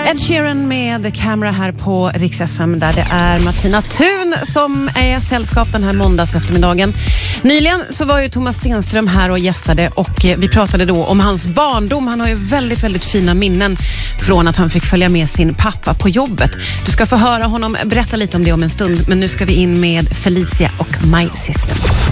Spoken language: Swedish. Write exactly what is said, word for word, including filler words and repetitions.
Ed Sheeran med The Camera här på Rix F M, där det är Martina Thun som är sällskap den här måndags eftermiddagen. Nyligen så var ju Thomas Stenström här och gästade och vi pratade då om hans barndom. Han har ju väldigt, väldigt fina minnen från att han fick följa med sin pappa på jobbet. Du ska få höra honom berätta lite om det om en stund, men nu ska vi in med Felicia och My System.